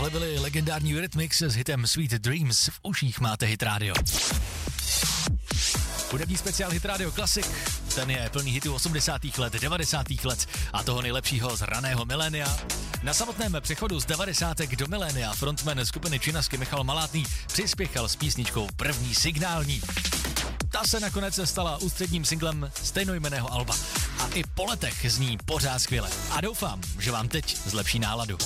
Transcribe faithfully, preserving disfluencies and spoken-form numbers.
Tohle byly legendární Eurythmics s hitem Sweet Dreams. V uších máte Hit Radio. Hudební speciál Hit Radio Classic, ten je plný hitů osmdesátých let, devadesátých let a toho nejlepšího z raného milénia. Na samotném přechodu z devadesátek do milénia frontman skupiny Činasky Michal Malátný přispěchal s písničkou První signální. Ta se nakonec stala ústředním singlem stejnojmenného alba a i po letech zní pořád skvěle. A doufám, že vám teď zlepší náladu.